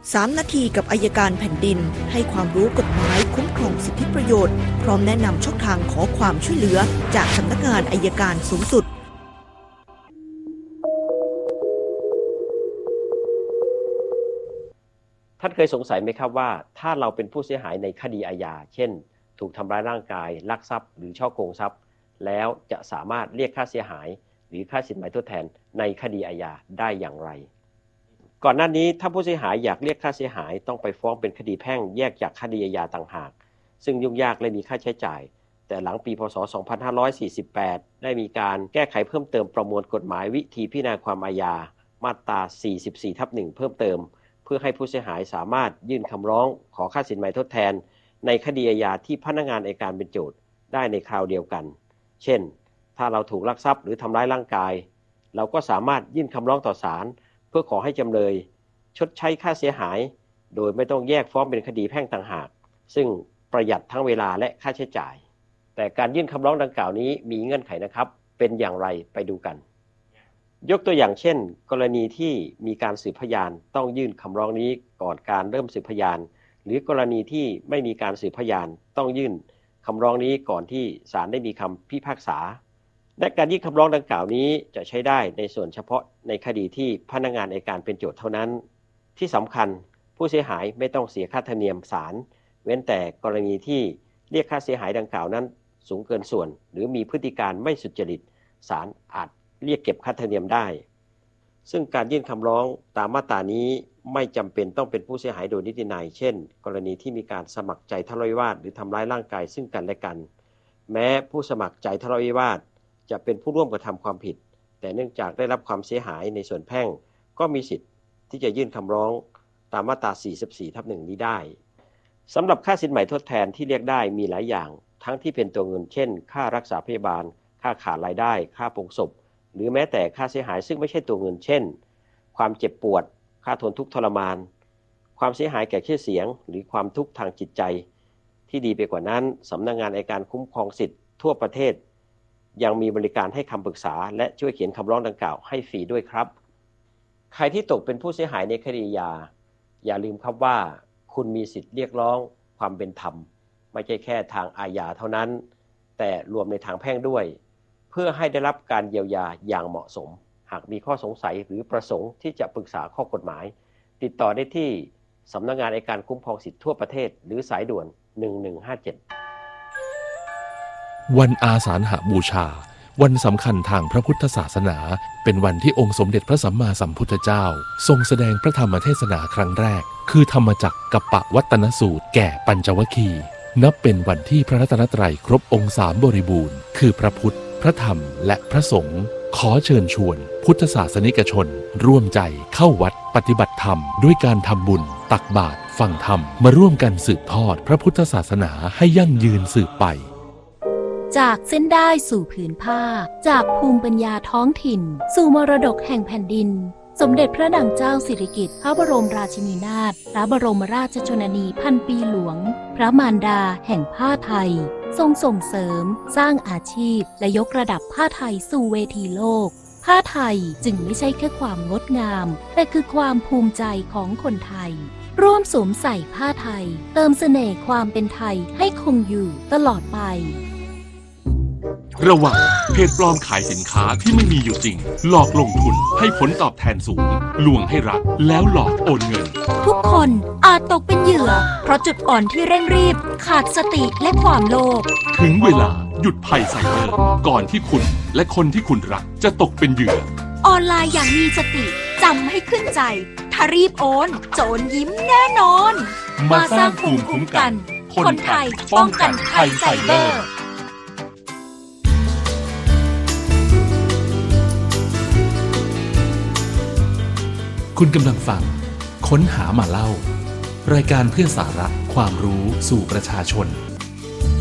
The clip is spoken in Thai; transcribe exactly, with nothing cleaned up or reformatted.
สามนาทีกับอัยการแผ่นดินให้ความรู้กฎหมายคุ้มครองสิทธิประโยชน์พร้อมแนะนำช่องทางขอความช่วยเหลือจากสำนักงานอัยการสูงสุดท่านเคยสงสัยไหมครับว่าถ้าเราเป็นผู้เสียหายในคดีอาญาเช่นถูกทำร้ายร่างกายลักทรัพย์หรือฉ้อโกงทรัพย์แล้วจะสามารถเรียกค่าเสียหายหรือค่าสินไหมทดแทนในคดีอาญาได้อย่างไรก่อนหน้านี้ถ้าผู้เสียหายอยากเรียกค่าเสียหายต้องไปฟ้องเป็นคดีแพ่งแยกจากคดีอาญาต่างหากซึ่งยุ่งยากและมีค่าใช้จ่ายแต่หลังปีพ.ศ. สองพันห้าร้อยสี่สิบแปดได้มีการแก้ไขเพิ่มเติมประมวลกฎหมายวิธีพิจารณาความอาญามาตรา สี่สิบสี่ทับหนึ่ง เพิ่มเติมเพื่อให้ผู้เสียหายสามารถยื่นคำร้องขอค่าสินไหมทดแทนในคดีอาญาที่พนักงานอัยการเป็นโจทก์ได้ในคราวเดียวกันเช่นถ้าเราถูกลักทรัพย์หรือทำร้ายร่างกายเราก็สามารถยื่นคำร้องต่อศาลเพื่อขอให้จำเลยชดใช้ค่าเสียหายโดยไม่ต้องแยกฟ้องเป็นคดีแพ่งต่างหากซึ่งประหยัดทั้งเวลาและค่าใช้จ่ายแต่การยื่นคำร้องดังกล่าวนี้มีเงื่อนไขนะครับเป็นอย่างไรไปดูกันยกตัวอย่างเช่นกรณีที่มีการสืบพยานต้องยื่นคำร้องนี้ก่อนการเริ่มสืบพยานหรือกรณีที่ไม่มีการสืบพยานต้องยื่นคำร้องนี้ก่อนที่ศาลได้มีคำพิพากษาและการยื่นคำร้องดังกล่าวนี้จะใช้ได้ในส่วนเฉพาะในคดีที่พนักงานอัยการเป็นโจทก์เท่านั้นที่สำคัญผู้เสียหายไม่ต้องเสียค่าธรรมเนียมศาลเว้นแต่กรณีที่เรียกค่าเสียหายดังกล่าวนั้นสูงเกินส่วนหรือมีพฤติการไม่สุจริตศาลอาจเรียกเก็บค่าธรรมเนียมได้ซึ่งการยื่นคำร้องตามมาตรานี้ไม่จำเป็นต้องเป็นผู้เสียหายโดยนิตินัยเช่นกรณีที่มีการสมัครใจทะเลาะวิวาทหรือทำร้ายร่างกายซึ่งกันและกันแม้ผู้สมัครใจทะเลาะวิวาทจะเป็นผู้ร่วมกระทำความผิดแต่เนื่องจากได้รับความเสียหายในส่วนแพ่งก็มีสิทธิ์ที่จะยื่นคำร้องตามมาตรา สี่สิบสี่ทับหนึ่ง นี้ได้สำหรับค่าสินไหมทดแทนที่เรียกได้มีหลายอย่างทั้งที่เป็นตัวเงินเช่นค่ารักษาพยาบาลค่าขาดรายได้ค่าปลงศพหรือแม้แต่ค่าเสียหายซึ่งไม่ใช่ตัวเงินเช่นความเจ็บปวดค่าทนทุกข์ทรมานความเสียหายแก่ชื่อเสียงหรือความทุกข์ทางจิตใจที่ดีไปกว่านั้นสำนักงานอัยการคุ้มครองสิทธิ์ทั่วประเทศยังมีบริการให้คำปรึกษาและช่วยเขียนคำร้องดังกล่าวให้ฟรีด้วยครับใครที่ตกเป็นผู้เสียหายในคดีอาญาอย่าลืมครับว่าคุณมีสิทธิ์เรียกร้องความเป็นธรรมไม่ใช่แค่ทางอาญาเท่านั้นแต่รวมในทางแพ่งด้วยเพื่อให้ได้รับการเยียวยาอย่างเหมาะสมหากมีข้อสงสัยหรือประสงค์ที่จะปรึกษาข้อกฎหมายติดต่อได้ที่สำนักงานอัยการคุ้มครองสิทธิทั่วประเทศหรือสายด่วนหนึ่งหนึ่งห้าเจ็ดวันอาสาฬหบูชาวันสำคัญทางพระพุทธศาสนาเป็นวันที่องค์สมเด็จพระสัมมาสัมพุทธเจ้าทรงแสดงพระธรรมเทศนาครั้งแรกคือธรรมจักรกัปปวัตตนสูตรแก่ปัญจวัคคีย์นับเป็นวันที่พระรัตนตรัยครบองค์สามบริบูรณ์คือพระพุทธพระธรรมและพระสงฆ์ขอเชิญชวนพุทธศาสนิกชนร่วมใจเข้าวัดปฏิบัติธรรมด้วยการทำบุญตักบาตรฟังธรรมมาร่วมกันสืบทอดพระพุทธศาสนาให้ยั่งยืนสืบไปจากเส้นได้สู่ผืนผ้าจากภูมิปัญญาท้องถิ่นสู่มรดกแห่งแผ่นดินสมเด็จพระนางเจ้าสิริกิติ์พระบรมราชินีนาถพระบรมราชชนนีพันปีหลวงพระมารดาแห่งผ้าไทยทรงส่งเสริมสร้างอาชีพและยกระดับผ้าไทยสู่เวทีโลกผ้าไทยจึงไม่ใช่แค่ความงดงามแต่คือความภูมิใจของคนไทยร่วมสวมใส่ผ้าไทยเติมเสน่ห์ความเป็นไทยให้คงอยู่ตลอดไประวังเพจปลอมขายสินค้าที่ไม่มีอยู่จริงหลอกลงทุนให้ผลตอบแทนสูงลวงให้รักแล้วหลอกโอนเงินทุกคนอาจตกเป็นเหยื่อเพราะจุดอ่อนที่เร่งรีบขาดสติและความโลภถึงเวลาหยุดภัยไซเบอร์ก่อนที่คุณและคนที่คุณรักจะตกเป็นเหยื่อออนไลน์อย่างมีสติจำให้ขึ้นใจถ้ารีบโอนโจรยิ้มแน่นอนมาสร้างภูมิคุ้มกันคนไทยป้องกันภัยไซเบอร์คุณกำลังฟังค้นหามาเล่ารายการเพื่อสาระความรู้สู่ประชาชน